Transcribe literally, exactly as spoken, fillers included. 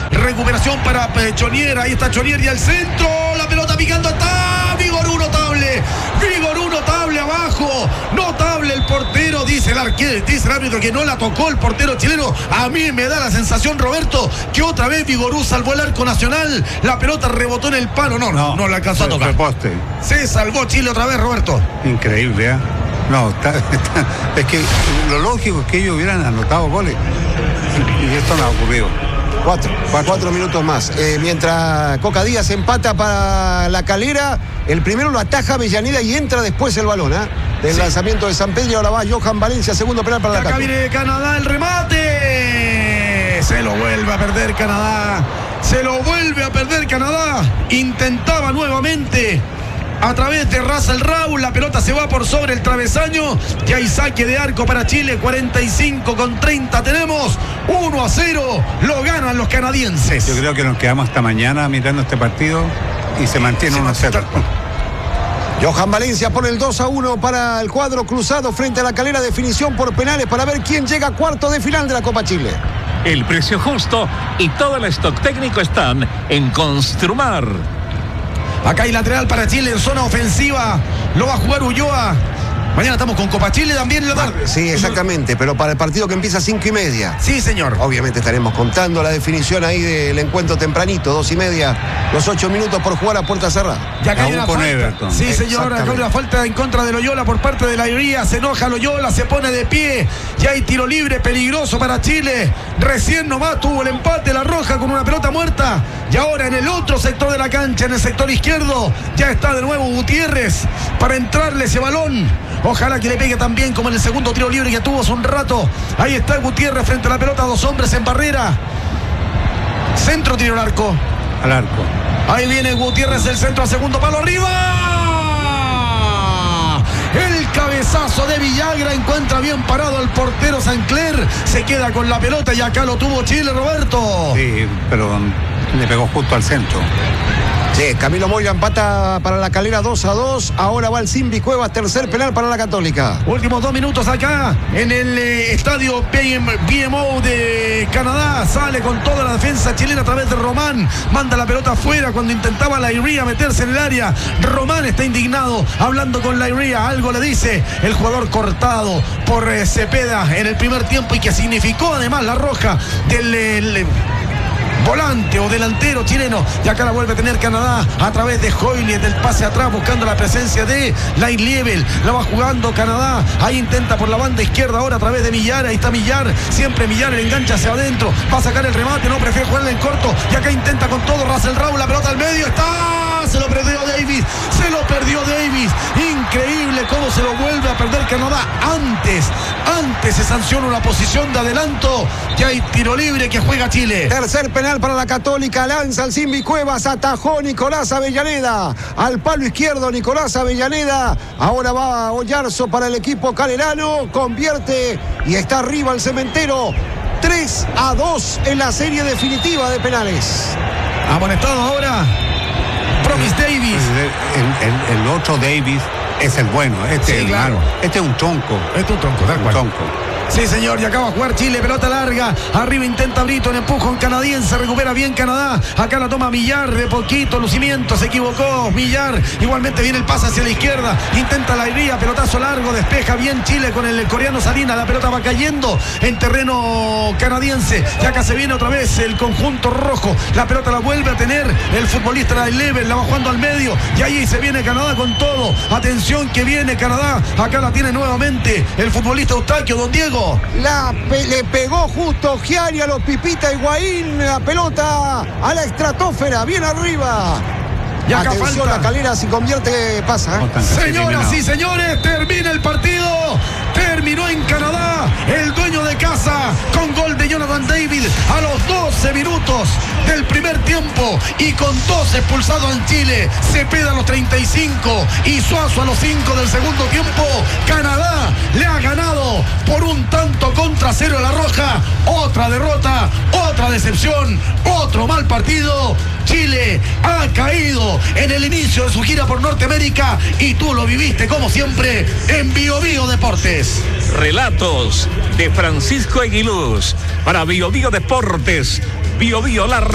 Recuperación para Chonier. Ahí está Chonier y al centro. La pelota picando está. Vigorú notable. Vigorú notable abajo. Notable el portero. Dice el arquero, dice el árbitro que no la tocó el portero chileno. A mí me da la sensación, Roberto, que otra vez Vigorú salvó el arco nacional. La pelota rebotó en el palo. No, no, no la alcanzó a tocar. Poste. Se salvó Chile otra vez, Roberto. Increíble, ¿eh? No, está, está, es que lo lógico es que ellos hubieran anotado goles. Y esto no ha ocurrido. Cuatro, cuatro, cuatro minutos más. Eh, mientras Coca Díaz empata para La Calera, el primero lo ataja Avellaneda y entra después el balón, ¿eh? Del sí. lanzamiento de San Pedro. Y ahora va Johan Valencia, segundo penal para la Acá Católica. viene Canadá, el remate. Se lo vuelve a perder Canadá. Se lo vuelve a perder Canadá. Intentaba nuevamente a través de Russell Raúl, la pelota se va por sobre el travesaño. Ya hay saque de arco para Chile. Cuarenta y cinco con treinta tenemos. uno a cero. Lo ganan los canadienses. Yo creo que nos quedamos hasta mañana mirando este partido y se mantiene uno a cero. Johan Valencia pone el dos a uno para el cuadro cruzado frente a La Calera. Definición por penales para ver quién llega a cuarto de final de la Copa Chile. El precio justo y todo el stock técnico están en Construmar. Acá hay lateral para Chile en zona ofensiva. Lo va a jugar Ulloa. Mañana estamos con Copa Chile también en la tarde. Sí, exactamente, pero para el partido que empieza a cinco y media. Sí, señor. Obviamente estaremos contando la definición ahí del encuentro tempranito, dos y media, los ocho minutos por jugar a puerta cerrada. Ya acá hay una con falta. Everton. Sí, señor, acá hay una falta en contra de Loyola por parte de la Iría. Se enoja Loyola, se pone de pie. Ya hay tiro libre peligroso para Chile. Recién nomás tuvo el empate la Roja con una pelota muerta. Y ahora en el otro sector de la cancha, en el sector izquierdo, ya está de nuevo Gutiérrez para entrarle ese balón. Ojalá que le pegue también como en el segundo tiro libre que tuvo hace un rato. Ahí está Gutiérrez frente a la pelota, dos hombres en barrera. Centro, tiro al arco. Al arco. Ahí viene Gutiérrez, el centro a segundo palo, arriba. El cabezazo de Villagra, encuentra bien parado al portero Sancler. Se queda con la pelota y acá lo tuvo Chile, Roberto. Sí, pero le pegó justo al centro. Sí, Camilo Moya empata para La Calera dos a dos. Ahora va el Simbi Cuevas, tercer penal para la Católica. Últimos dos minutos acá en el eh, estadio B M O de Canadá. Sale con toda la defensa chilena a través de Román. Manda la pelota afuera cuando intentaba la Iría meterse en el área. Román está indignado hablando con la Iría. Algo le dice el jugador cortado por eh, Cepeda en el primer tiempo y que significó además la roja del... El, volante o delantero chileno. Y acá la vuelve a tener Canadá a través de Hoyle, del pase atrás buscando la presencia de Line Level. La va jugando Canadá. Ahí intenta por la banda izquierda ahora a través de Millar. Ahí está Millar. Siempre Millar, el engancha hacia adentro. Va a sacar el remate. No, prefiere jugarle en corto. Y acá intenta con todo Russell Raúl. La pelota al medio. Está. Se lo perdió Davis. Se lo perdió Davis. Increíble cómo se lo vuelve a perder Canadá. Antes, antes se sanciona una posición de adelanto. Ya hay tiro libre que juega Chile. Tercer penal para la Católica, lanza el Simbi Cuevas, atajó Nicolás Avellaneda, al palo izquierdo Nicolás Avellaneda, ahora va Oyarzo para el equipo calerano, convierte y está arriba el Cementero, tres a dos en la serie definitiva de penales. Amonestado ahora Promis Davis. El, el, el otro Davis es el bueno, este, sí, claro. Este es un tronco. Este es un tronco, tal cual. Un tronco. Sí, señor, y acaba de jugar Chile, pelota larga, arriba intenta Brito, en empujón canadiense, recupera bien Canadá, acá la toma Millar, de poquito lucimiento, se equivocó Millar, igualmente viene el pase hacia la izquierda, intenta la iría, pelotazo largo, despeja bien Chile con el coreano Salinas, la pelota va cayendo en terreno canadiense, y acá se viene otra vez el conjunto rojo, la pelota la vuelve a tener el futbolista del Level, la va jugando al medio, y ahí se viene Canadá con todo, atención que viene Canadá, acá la tiene nuevamente el futbolista Eustaquio, don Diego. La pe le pegó justo Giari a los Pipita Higuaín, la pelota a la estratosfera, bien arriba. Y acá atención, falta. La Calera si convierte, pasa. ¿eh? Señoras y señores, termina el partido. Terminó en Canadá. El dueño de casa con gol de Jonathan David a los doce minutos del primer tiempo y con dos expulsados en Chile. Cepeda a los treinta y cinco y Suazo a los cinco del segundo tiempo. Canadá le ha ganado por un tanto contra cero a la Roja. Otra derrota, otra decepción, otro mal partido. Chile ha caído en el inicio de su gira por Norteamérica y tú lo viviste como siempre en Bio Bio Deportes. Relatos de Francisco Aguiluz para Bio Bio Deportes. Bio Bio la